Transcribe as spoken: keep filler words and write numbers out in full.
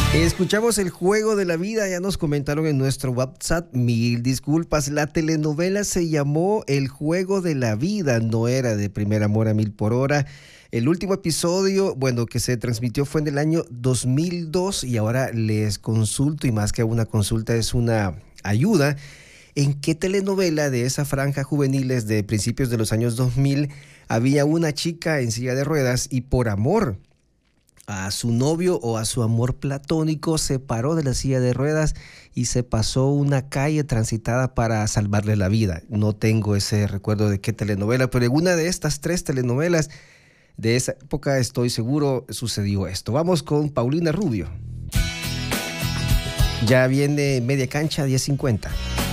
Escuchamos El Juego de la Vida, ya nos comentaron en nuestro WhatsApp, mil disculpas, la telenovela se llamó El Juego de la Vida, no era de Primer Amor a Mil por Hora. El último episodio, bueno, que se transmitió fue en el año dos mil dos y ahora les consulto, y más que una consulta es una ayuda, ¿en qué telenovela de esa franja juveniles de principios de los años dos mil había una chica en silla de ruedas y por amor a su novio o a su amor platónico se paró de la silla de ruedas y se pasó una calle transitada para salvarle la vida? No tengo ese recuerdo de qué telenovela, pero en una de estas tres telenovelas de esa época estoy seguro sucedió esto. Vamos con Paulina Rubio. Ya viene Media Cancha diez cincuenta.